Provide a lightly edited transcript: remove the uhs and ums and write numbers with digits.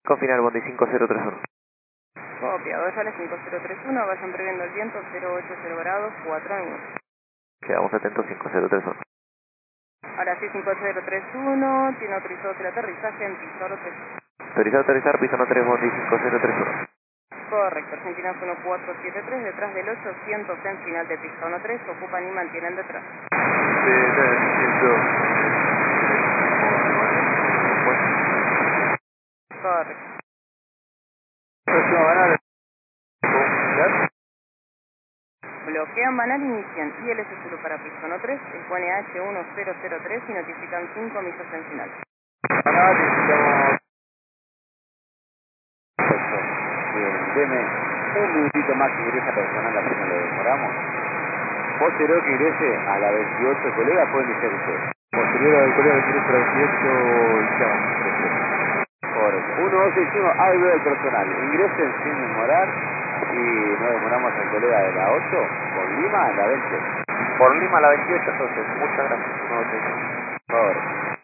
Confirmar Bondi 5031. Copia, Doyale 5031, vayan previendo el viento 080 grados, 4 minutos. Quedamos atentos 5031. Ahora sí, 5031, tiene autorizado el aterrizaje en Pizarro 3. Autorizado a aterrizar, piso 3 Bondi 5031. Correcto, Argentina 1473, detrás del 800 en final de pista 13, ocupan y mantienen detrás. Correcto. Próximo banal. Bloquean banal, inician ILS Zulu para pista 13, expone H1003 y notifican 5 millas en final. Banal, necesitamos... Bien, deme un minutito más que ingresa personal, así no lo demoramos. Posterior que ingrese a la 28, colega, pueden iniciar ustedes. Posterior al colega 23 para 28, iniciamos. Correcto. 1261, algo del personal. Ingresen sin demorar y no demoramos al colega de la 8 por Lima a la 20. Por Lima a la 28 entonces. Muchas gracias. 1, 8. Correcto.